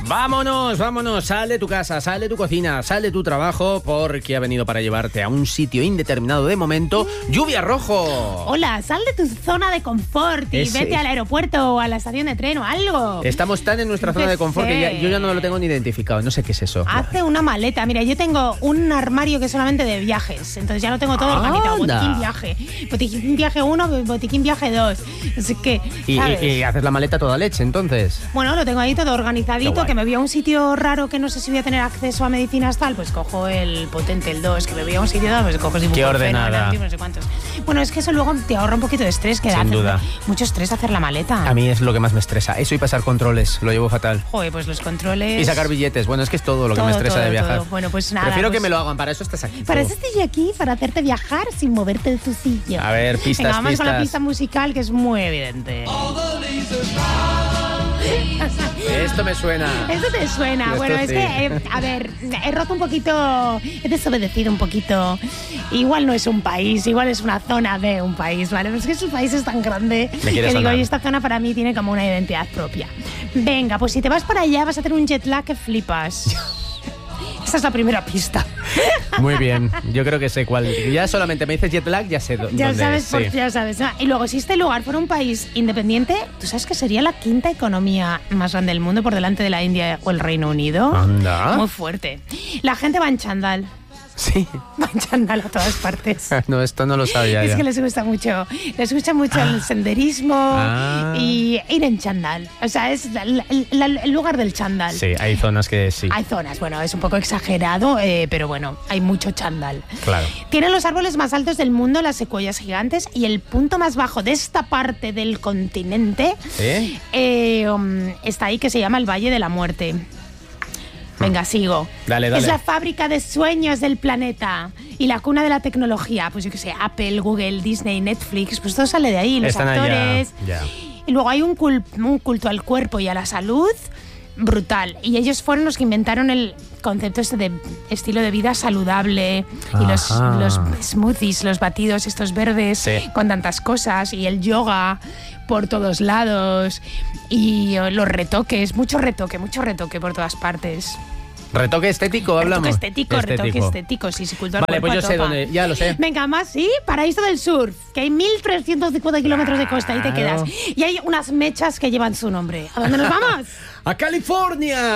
Vámonos, sal de tu casa, sal de tu cocina, sal de tu trabajo, porque ha venido para llevarte a un sitio indeterminado de momento, Lluvia Rojo. Hola, sal de tu zona de confort y vete al aeropuerto o a la estación de tren o algo. Estamos tan en nuestra zona de confort que yo ya no lo tengo ni identificado, no sé qué es eso. Hace una maleta, mira, yo tengo un armario que es solamente de viajes, entonces ya lo tengo todo organizado, botiquín viaje 1, botiquín viaje 2, así que, ¿sabes? Y haces la maleta toda leche, entonces. Bueno, lo tengo ahí todo organizadito, que me voy a un sitio raro que no sé si voy a tener acceso a medicinas tal, pues cojo el potente, el 2, que me voy a un sitio tal, pues cojo el Qué ordenada. No sé cuántos. Bueno, es que eso luego te ahorra un poquito de estrés, que sin duda. Mucho estrés hacer la maleta. A mí es lo que más me estresa, eso y pasar controles, lo llevo fatal. Joder, pues los controles... Y sacar billetes, bueno, es que es todo lo que me estresa de viajar. Bueno, pues nada. Prefiero que me lo hagan, para eso estás aquí. Para eso estoy yo aquí, para hacerte viajar sin moverte de tu sitio. A ver, pistas, Venga, vamos pistas. con la pista musical, que es muy evidente. Esto me suena. Esto te suena. Esto bueno, es sí. que, a ver, he roto un poquito, he desobedecido un poquito. Igual no es un país, igual es una zona de un país, ¿vale? Pero es que el país es tan grande que digo, y esta zona para mí tiene como una identidad propia. Venga, pues si te vas para allá vas a tener un jet lag que flipas. Esa es la primera pista. Muy bien, yo creo que sé cuál. Ya solamente me dices jet lag, ya sé dónde ya sabes, es. Sí. Ya sabes. ¿No? Y luego, si este lugar fuera un país independiente, ¿tú sabes que sería la quinta economía más grande del mundo por delante de la India o el Reino Unido? Anda. Muy fuerte. La gente va en chándal. Sí. Va en chándal a todas partes. No, esto no lo sabía Es ya. que les gusta mucho el senderismo y ir en chándal. O sea, es el lugar del chándal. Sí, hay zonas que sí. Hay zonas, bueno, es un poco exagerado, pero bueno, hay mucho chándal. Claro. Tienen los árboles más altos del mundo, las secuoyas gigantes, y el punto más bajo de esta parte del continente está ahí, que se llama el Valle de la Muerte. Venga, sigo. Dale. Es la fábrica de sueños del planeta y la cuna de la tecnología. Pues yo qué sé, Apple, Google, Disney, Netflix, pues todo sale de ahí, los están actores. Allá. Ya. Y luego hay un culto al cuerpo y a la salud brutal. Y ellos fueron los que inventaron el concepto este de estilo de vida saludable y los smoothies, los batidos estos verdes con tantas cosas, y el yoga por todos lados, y los retoques, mucho retoque por todas partes. ¿Retoque estético hablamos? Retoque estético, sí, culto al Vale, cuerpo. pues yo sé dónde, ya lo sé. Venga, más, sí, paraíso del surf, que hay 1.350 kilómetros de costa, ahí te quedas. Y hay unas mechas que llevan su nombre. ¿A dónde nos vamos? ¡A California!